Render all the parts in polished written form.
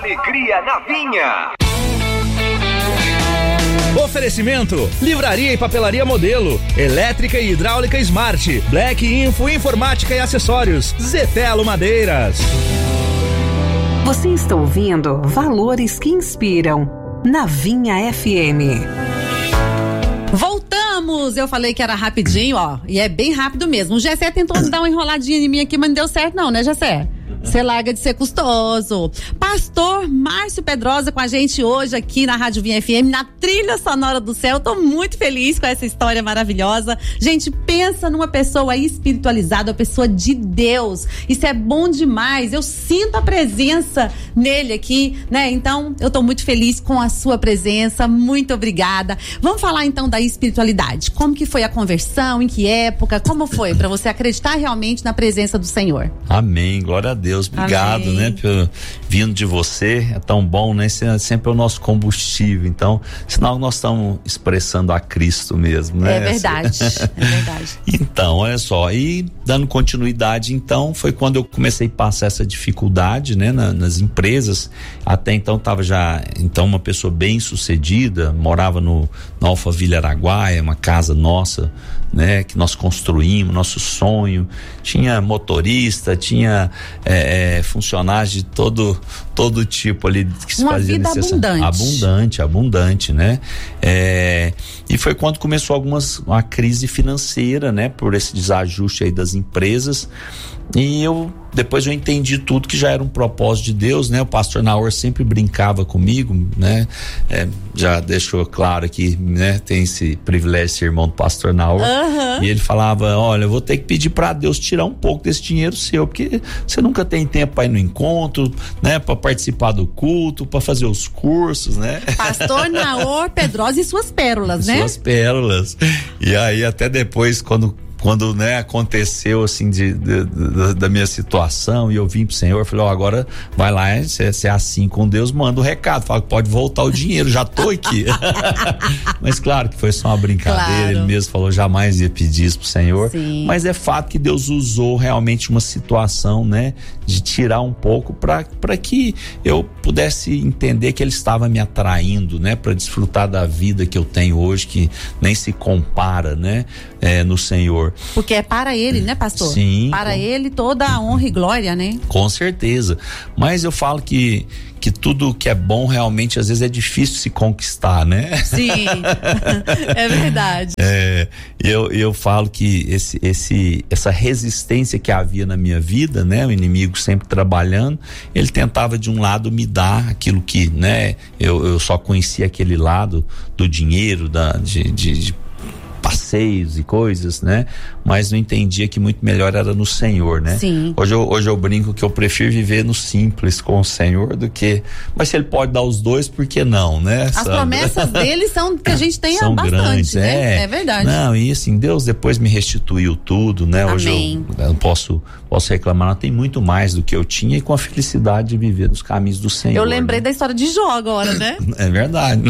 Alegria na Vinha. Oferecimento: Livraria e Papelaria Modelo, Elétrica e Hidráulica Smart, Black Info Informática e Acessórios, Zetelo Madeiras. Você está ouvindo Valores que Inspiram, na Vinha FM. Voltamos! Eu falei que era rapidinho, ó, e é bem rápido mesmo. O Gessé tentou dar uma enroladinha em mim aqui, mas não deu certo não, né, Gessé? Você larga de ser custoso. Pastor Márcio Pedrosa com a gente hoje aqui na Rádio Vinha FM, na trilha sonora do céu. Tô muito feliz com essa história maravilhosa. Gente, pensa numa pessoa espiritualizada, uma pessoa de Deus. Isso é bom demais. Eu sinto a presença nele aqui, né? Então, eu tô muito feliz com a sua presença. Muito obrigada. Vamos falar então da espiritualidade. Como que foi a conversão? Em que época? Como foi para você acreditar realmente na presença do Senhor? Amém. Glória a Deus. Obrigado, amém, né, por vindo de você, é tão bom, né, sempre é o nosso combustível, então, senão nós estamos expressando a Cristo mesmo, né? É verdade, é verdade. Então, olha só, e dando continuidade, então, foi quando eu comecei a passar essa dificuldade, né, nas empresas. Até então estava já, então, uma pessoa bem sucedida, morava na Alphaville Araguaia, uma casa nossa, né, que nós construímos, nosso sonho, tinha motorista, tinha funcionários de todo tipo ali que se fazia necessário. Abundante, né? E foi quando começou uma crise financeira, né? Por esse desajuste aí das empresas. E depois eu entendi tudo que já era um propósito de Deus, né? O pastor Naor sempre brincava comigo, né? Já deixou claro aqui, né? Tem esse privilégio de ser irmão do pastor Naor. E ele falava, olha, eu vou ter que pedir para Deus tirar um pouco desse dinheiro seu, porque você nunca tem tempo para ir no encontro, né? Para participar do culto, para fazer os cursos, né? Pastor Naor Pedrosa e suas pérolas, né? Suas pérolas. E aí até depois, quando né, aconteceu assim da minha situação e eu vim pro Senhor, eu falei, agora vai lá, você é assim com Deus, manda o recado, fala que pode voltar o dinheiro, já tô aqui. Mas claro que foi só uma brincadeira, claro. Ele mesmo falou, jamais ia pedir isso pro Senhor. Sim. Mas é fato que Deus usou realmente uma situação, né, de tirar um pouco para que eu pudesse entender que Ele estava me atraindo, né, para desfrutar da vida que eu tenho hoje, que nem se compara, né, no Senhor. Porque é para Ele, né, pastor? Sim. Para Ele toda a honra e glória, né? Com certeza. Mas eu falo que tudo que é bom realmente às vezes é difícil se conquistar, né? Sim, é verdade. Eu falo que essa resistência que havia na minha vida, né? O inimigo sempre trabalhando, ele tentava de um lado me dar aquilo que, né? Eu só conhecia aquele lado do dinheiro, de passeios e coisas, né? Mas não entendia que muito melhor era no Senhor, né? Sim. Hoje eu brinco que eu prefiro viver no simples com o Senhor do que... Mas se Ele pode dar os dois, por que não, né? As promessas dele são que a gente tem são bastante, grandes, né? É verdade. Não, e assim, Deus depois me restituiu tudo, né? Hoje eu não posso reclamar, não, tem muito mais do que eu tinha e com a felicidade de viver nos caminhos do Senhor. Eu lembrei, né, da história de Jó agora, né? É verdade.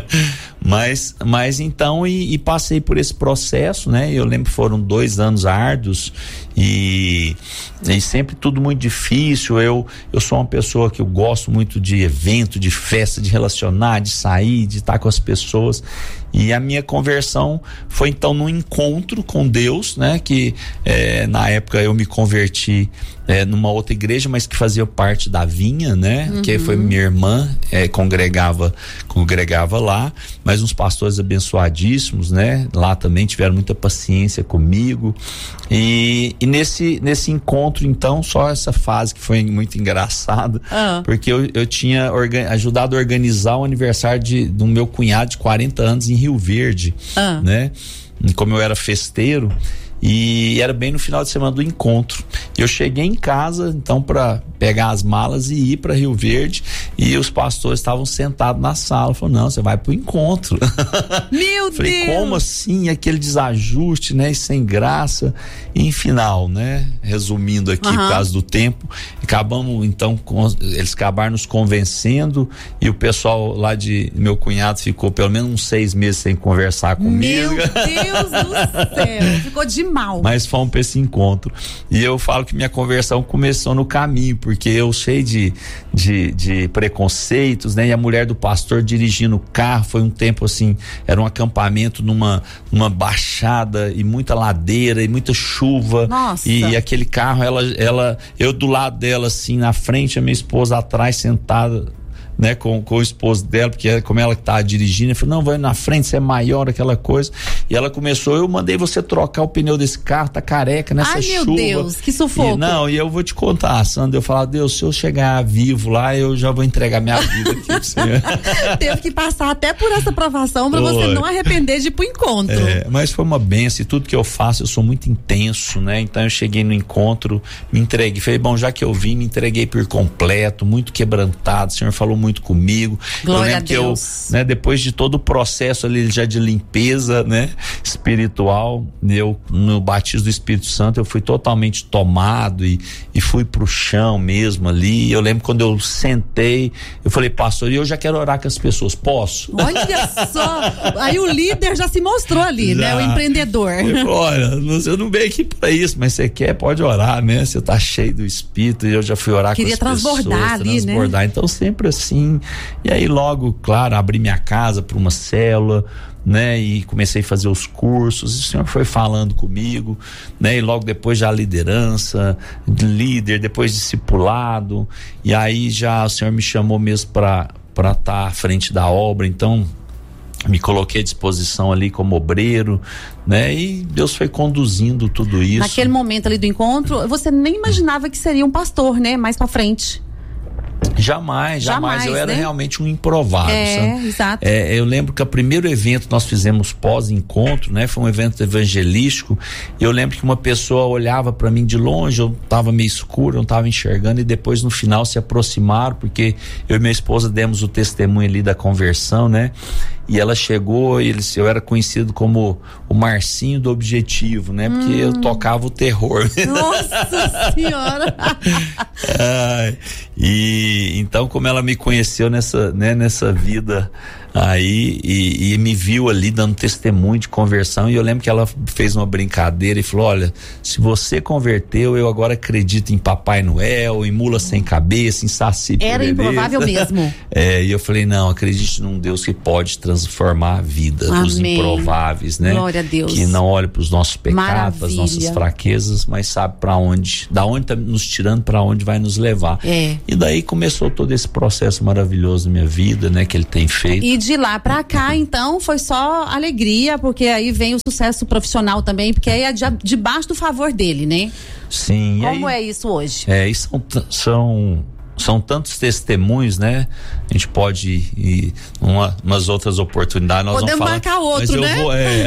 Mas então, e passei por esse processo, né? Eu lembro que foram 2 anos árduos e sempre tudo muito difícil. Eu sou uma pessoa que eu gosto muito de evento, de festa, de relacionar, de sair, de estar com as pessoas. E a minha conversão foi então num encontro com Deus, né? Que na época eu me converti numa outra igreja, mas que fazia parte da Vinha, né? Uhum. Que foi minha irmã, congregava lá, mas uns pastores abençoadíssimos, né? Lá também tiveram muita paciência comigo e nesse encontro, então, só essa fase que foi muito engraçada, porque eu tinha ajudado a organizar o aniversário do meu cunhado de 40 anos em Rio Verde, né? E como eu era festeiro, e era bem no final de semana do encontro. Eu cheguei em casa, então, para pegar as malas e ir para Rio Verde, e os pastores estavam sentados na sala. Falaram, não, você vai pro encontro. Meu Falei, Deus! como assim? Aquele desajuste, né? E sem graça. E em final, né? Resumindo aqui, por causa do tempo, acabamos, então, eles acabaram nos convencendo, e o pessoal lá de meu cunhado ficou pelo menos uns 6 meses sem conversar comigo. Meu Deus do céu! Ficou de mal. Mas fomos para esse encontro. E eu falo que minha conversão começou no caminho, porque eu cheio de preconceitos, né? E a mulher do pastor dirigindo o carro, foi um tempo assim, era um acampamento numa baixada e muita ladeira e muita chuva. Nossa. E aquele carro, eu do lado dela assim, na frente, a minha esposa atrás sentada, né, com o esposo dela, porque como ela que tava dirigindo, eu falei, não, vai na frente, você é maior, aquela coisa, e ela começou, eu mandei você trocar o pneu desse carro, tá careca nessa chuva. Ai, meu Deus, que sufoco. E eu vou te contar, Sandra, eu falo, Deus, se eu chegar vivo lá, eu já vou entregar minha vida aqui pra você. Teve que passar até por essa provação pra você não arrepender de ir pro encontro. Mas foi uma benção, e tudo que eu faço, eu sou muito intenso, né, então eu cheguei no encontro, me entreguei, falei, bom, já que eu vim, me entreguei por completo, muito quebrantado, o Senhor falou muito comigo. Glória a Deus. Que eu, né, depois de todo o processo ali já de limpeza, né, espiritual, no batismo do Espírito Santo, eu fui totalmente tomado e fui pro chão mesmo ali. Eu lembro quando eu sentei, eu falei, pastor, eu já quero orar com as pessoas, posso? Olha só, aí o líder já se mostrou ali, né, o empreendedor. Olha, eu não venho aqui pra isso, mas você quer, pode orar, né, você tá cheio do Espírito, e eu já fui orar com as pessoas. Queria transbordar ali, né? Então sempre assim. E aí logo, claro, abri minha casa para uma célula, né, e comecei a fazer os cursos, e o Senhor foi falando comigo, né, e logo depois já a liderança, líder, depois discipulado, e aí já o Senhor me chamou mesmo para estar à frente da obra, então me coloquei à disposição ali como obreiro, né, e Deus foi conduzindo tudo isso. Naquele momento ali do encontro, você nem imaginava que seria um pastor, né, mais pra frente. Jamais, eu era, né, realmente um improvável. Exato. Eu lembro que o primeiro evento que nós fizemos pós-encontro, né, foi um evento evangelístico, e eu lembro que uma pessoa olhava para mim de longe, eu tava meio escuro, eu não tava enxergando, e depois no final se aproximaram, porque eu e minha esposa demos o testemunho ali da conversão, né, e ela chegou, e eu era conhecido como o Marcinho do Objetivo, né, porque eu tocava o terror. Nossa Senhora! E então, como ela me conheceu nessa vida aí e me viu ali dando testemunho de conversão, e eu lembro que ela fez uma brincadeira e falou, olha, se você converteu, eu agora acredito em Papai Noel, em mula sem cabeça, em Saci Pererê. Era improvável mesmo. E eu falei, não, acredite num Deus que pode transformar a vida dos improváveis, né? Glória a Deus. Que não olha para os nossos pecados, para as nossas fraquezas, mas sabe da onde tá nos tirando, para onde vai nos levar. E daí começou todo esse processo maravilhoso na minha vida, né, que ele tem feito. E de lá pra cá, então, foi só alegria, porque aí vem o sucesso profissional também, porque aí é debaixo do favor dele, né? Sim. Como é isso hoje? E são tantos testemunhos, né? A gente pode ir umas outras oportunidades. Nós podemos vamos marcar outro, né?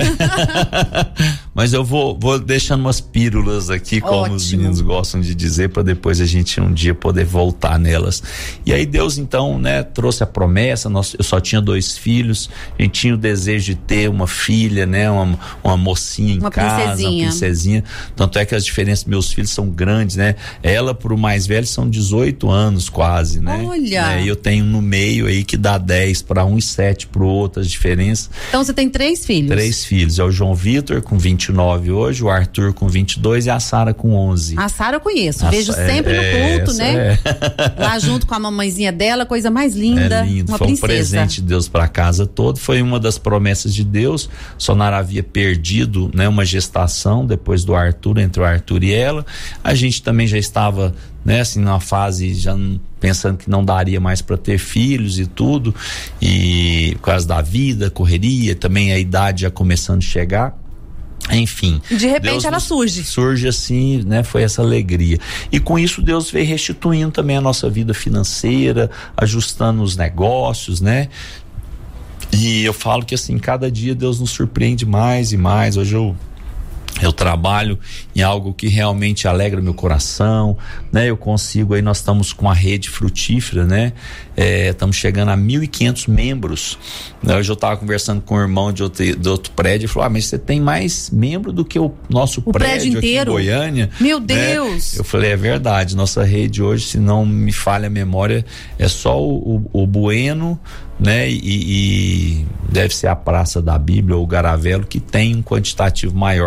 Mas eu vou deixando umas pílulas aqui, como os meninos gostam de dizer, para depois a gente um dia poder voltar nelas. E aí Deus então, né, trouxe a promessa. Eu só tinha 2 filhos, a gente tinha o desejo de ter uma filha, né, uma mocinha em casa, uma princesinha. Tanto é que as diferenças dos meus filhos são grandes, né? Ela pro mais velho são 18 anos quase, né? Olha! E eu tenho no meio aí que dá 10 para um e 7 pro outro, as diferenças. Então você tem 3 filhos? 3 filhos, é o João Vitor com 29 hoje, o Arthur com 22 e a Sara com 11. A Sara eu conheço, vejo sempre no culto, né? Lá junto com a mamãezinha dela, coisa mais linda. É lindo, uma foi princesa. Um presente de Deus para casa toda, foi uma das promessas de Deus. Sonara havia perdido, né, uma gestação depois do Arthur, entre o Arthur e ela. A gente também já estava, né, assim, numa fase já pensando que não daria mais para ter filhos e tudo, e por causa da vida, correria, também a idade já começando a chegar. Enfim. De repente ela surge assim, né? Foi essa alegria. E com isso Deus veio restituindo também a nossa vida financeira, ajustando os negócios, né? E eu falo que assim, cada dia Deus nos surpreende mais e mais. Hoje eu trabalho em algo que realmente alegra meu coração, né? Eu consigo, aí nós estamos com a rede frutífera, né? Estamos chegando a 1.500 membros, né? Hoje eu estava conversando com um irmão de outro prédio e falou, mas você tem mais membro do que o nosso prédio inteiro aqui em Goiânia? Meu Deus! Né? Eu falei, é verdade, nossa rede hoje, se não me falha a memória, é só o Bueno, né? E deve ser a Praça da Bíblia ou o Garavelo que tem um quantitativo maior que a nossa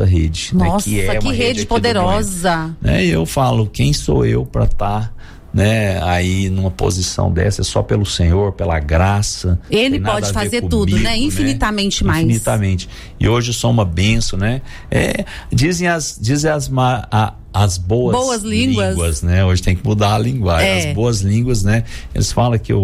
nossa rede. Nossa, né? Que é uma rede poderosa. Né? E eu falo, quem sou eu para estar né, aí numa posição dessa? É só pelo Senhor, pela graça. Ele pode fazer tudo, né? Infinitamente mais. Infinitamente. E hoje eu sou uma bênção, né? Dizem as boas línguas, né? Hoje tem que mudar a linguagem. As boas línguas, né? Eles falam que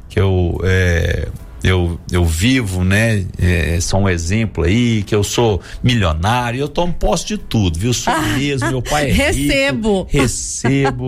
eu vivo, né? Sou um exemplo aí, que eu sou milionário, eu tomo posse de tudo, viu? Sou mesmo, meu pai é rico. Recebo.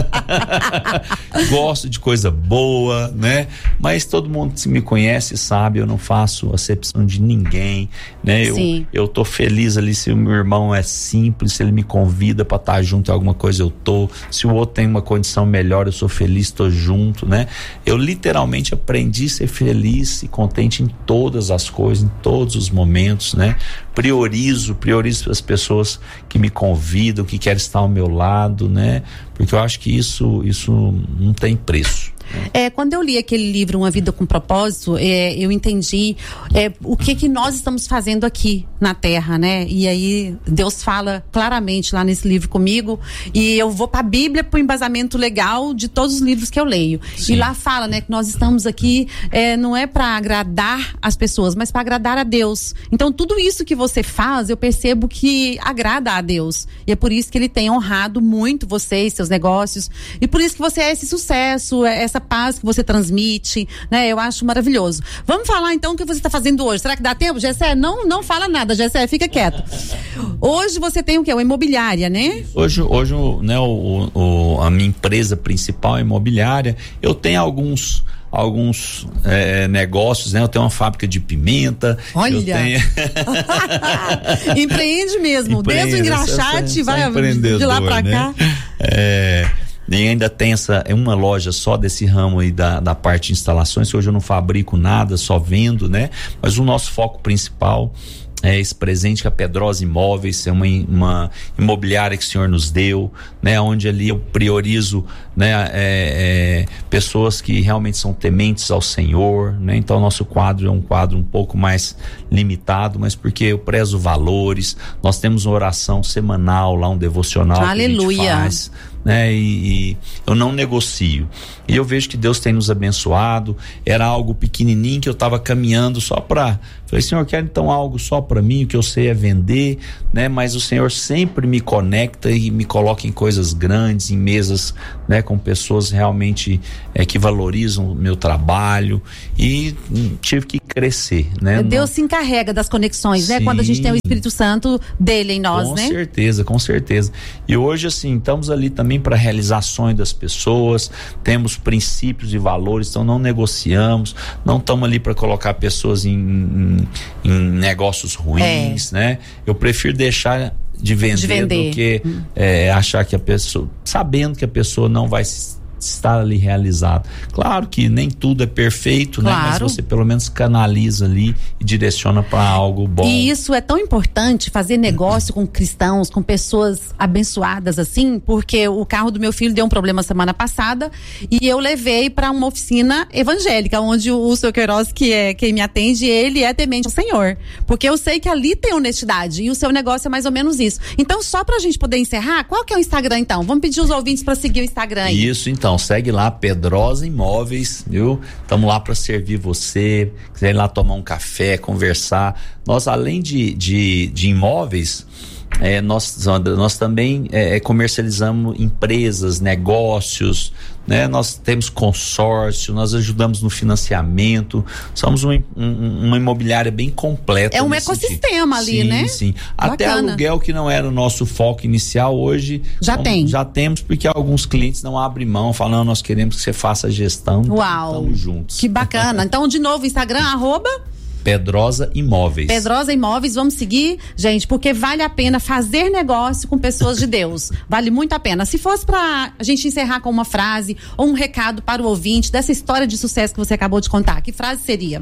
Gosto de coisa boa, né? Mas todo mundo que me conhece sabe, eu não faço acepção de ninguém, né? Eu tô feliz ali se o meu irmão é simples, se ele me convida pra estar junto em alguma coisa, eu tô. Se o outro tem uma condição melhor, eu sou feliz, tô junto, né? Eu literalmente aprendi a ser feliz e contente em todas as coisas, em todos os momentos, né? Priorizo as pessoas que me convidam, que querem estar ao meu lado, né? Porque eu acho que isso não tem preço. Quando eu li aquele livro Uma Vida com Propósito, eu entendi o que nós estamos fazendo aqui na Terra, né? E aí Deus fala claramente lá nesse livro comigo, e eu vou para a Bíblia para o embasamento legal de todos os livros que eu leio. Sim. E lá fala, né, que nós estamos aqui não é para agradar as pessoas, mas para agradar a Deus. Então tudo isso que você faz, eu percebo que agrada a Deus. E é por isso que Ele tem honrado muito vocês, seus negócios, e por isso que você é esse sucesso, essa paz que você transmite, né? Eu acho maravilhoso. Vamos falar então o que você está fazendo hoje. Será que dá tempo, Gessé? Não fala nada, Gessé, fica quieto. Hoje você tem o quê? Uma imobiliária, né? Hoje né, a minha empresa principal é imobiliária. Eu tenho alguns negócios, né? Eu tenho uma fábrica de pimenta. Olha! Empreende mesmo. Desde o engraxate vai de lá pra cá. E ainda tem uma loja só desse ramo aí da parte de instalações, que hoje eu não fabrico nada, só vendo, né? Mas o nosso foco principal é esse presente que a Pedrosa Imóveis é uma imobiliária que o Senhor nos deu, né? Onde ali eu priorizo, né? Pessoas que realmente são tementes ao Senhor, né? Então nosso quadro é um quadro um pouco mais limitado, mas porque eu prezo valores. Nós temos uma oração semanal lá, um devocional. Aleluia. Que a gente faz, né? E eu não negocio. E eu vejo que Deus tem nos abençoado. Era algo pequenininho que eu estava caminhando só para... Falei, Senhor, quero então algo só para mim, o que eu sei é vender, né? Mas o Senhor sempre me conecta e me coloca em coisas grandes, em mesas, né? Com pessoas realmente que valorizam o meu trabalho, e tive que crescer, né? Deus se encarrega das conexões, sim, né? Quando a gente tem o Espírito Santo dele em nós, né? Com certeza. E hoje, assim, estamos ali também para realizar sonhos das pessoas, temos princípios e valores, então não negociamos, não estamos ali para colocar pessoas em negócios ruins, né? Eu prefiro deixar de vender. Do que achar que a pessoa, sabendo que a pessoa não vai estar ali realizado. Claro que nem tudo é perfeito, né? Mas você pelo menos canaliza ali e direciona para algo bom. E isso é tão importante, fazer negócio com cristãos, com pessoas abençoadas assim, porque o carro do meu filho deu um problema semana passada e eu levei para uma oficina evangélica, onde o seu Queiroz, que é quem me atende, ele é temente ao Senhor, porque eu sei que ali tem honestidade e o seu negócio é mais ou menos isso. Então, só pra gente poder encerrar, qual que é o Instagram então? Vamos pedir os ouvintes para seguir o Instagram aí. Isso, então, segue lá, Pedrosa Imóveis, viu? Estamos lá para servir você, quiser ir lá tomar um café, conversar. Nós, além de imóveis, nós também comercializamos empresas, negócios, né? Nós temos consórcio, nós ajudamos no financiamento, somos uma imobiliária bem completa. É um ecossistema ali, sim, né? Sim, bacana. Até aluguel, que não era o nosso foco inicial, hoje já temos, porque alguns clientes não abrem mão, falam, nós queremos que você faça a gestão. Uau, estamos juntos. Que bacana. Então, de novo, Instagram, Pedrosa Imóveis. Pedrosa Imóveis, vamos seguir, gente, porque vale a pena fazer negócio com pessoas de Deus. Vale muito a pena. Se fosse pra a gente encerrar com uma frase ou um recado para o ouvinte dessa história de sucesso que você acabou de contar, que frase seria?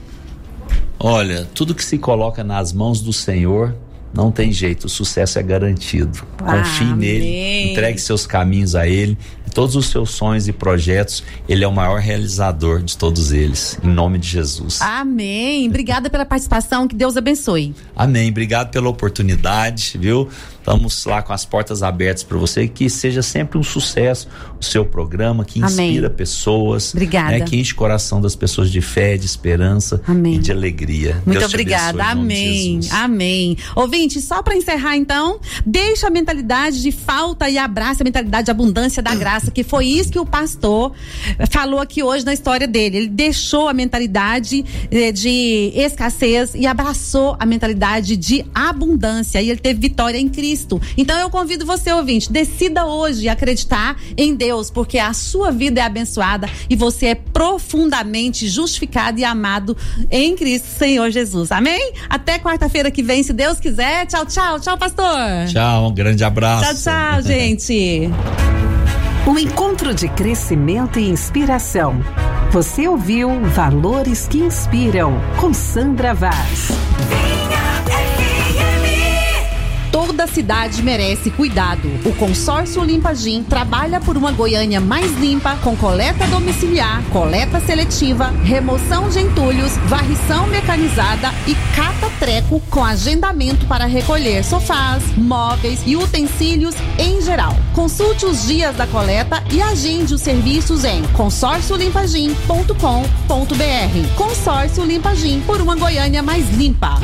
Olha, tudo que se coloca nas mãos do Senhor, não tem jeito, o sucesso é garantido. Confie nele, entregue seus caminhos a ele, todos os seus sonhos e projetos, Ele é o maior realizador de todos eles, em nome de Jesus. Amém. Obrigada pela participação, que Deus abençoe. Amém. Obrigado pela oportunidade, viu? Estamos lá com as portas abertas para você, que seja sempre um sucesso o seu programa, que inspira pessoas. Obrigada. Que enche o coração das pessoas de fé, de esperança e de alegria. Muito Deus obrigada. te abençoe, Amém. Amém. Ouvinte, só para encerrar então, deixa a mentalidade de falta e abraça a mentalidade de abundância da graça, que foi isso que o pastor falou aqui hoje na história dele. Ele deixou a mentalidade de escassez e abraçou a mentalidade de abundância, e ele teve vitória em Cristo. Então eu convido você, ouvinte, decida hoje acreditar em Deus, porque a sua vida é abençoada e você é profundamente justificado e amado em Cristo Senhor Jesus. Amém? Até quarta-feira que vem, se Deus quiser. Tchau, tchau. Tchau, pastor. Tchau, um grande abraço. Tchau, tchau, gente. Um encontro de crescimento e inspiração. Você ouviu Valores que Inspiram, com Sandra Vaz. Toda cidade merece cuidado. O consórcio Limpagim trabalha por uma Goiânia mais limpa, com coleta domiciliar, coleta seletiva, remoção de entulhos, varrição mecanizada e cata-treco com agendamento para recolher sofás, móveis e utensílios em geral. Consulte os dias da coleta e agende os serviços em consórciolimpagim.com.br. Consórcio Limpagim, por uma Goiânia mais limpa.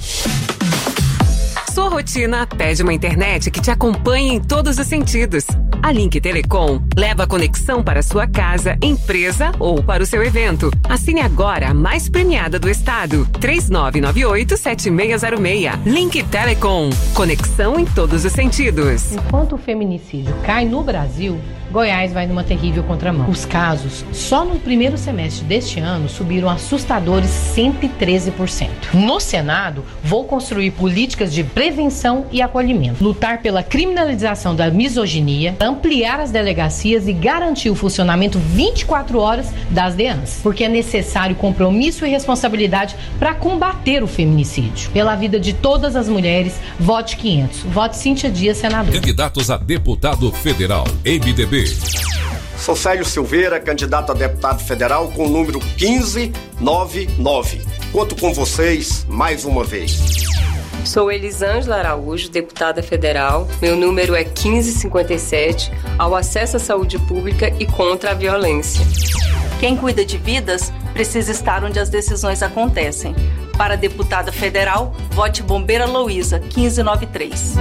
Sua rotina pede uma internet que te acompanhe em todos os sentidos. A Link Telecom leva a conexão para sua casa, empresa ou para o seu evento. Assine agora a mais premiada do estado. 3998-7606. Link Telecom. Conexão em todos os sentidos. Enquanto o feminicídio cai no Brasil, Goiás vai numa terrível contramão. Os casos, só no primeiro semestre deste ano, subiram assustadores 113%. No Senado, vou construir políticas de prevenção e acolhimento, lutar pela criminalização da misoginia, ampliar as delegacias e garantir o funcionamento 24 horas das DEANs, porque é necessário compromisso e responsabilidade para combater o feminicídio. Pela vida de todas as mulheres, vote 500. Vote Cíntia Dias, senadora. Candidatos a deputado federal, MDB. Sou Célio Silveira, candidato a deputado federal com o número 1599. Conto com vocês mais uma vez. Sou Elisângela Araújo, deputada federal. Meu número é 1557, ao acesso à saúde pública e contra a violência. Quem cuida de vidas precisa estar onde as decisões acontecem. Para deputada federal, vote Bombeira Luísa, 1593.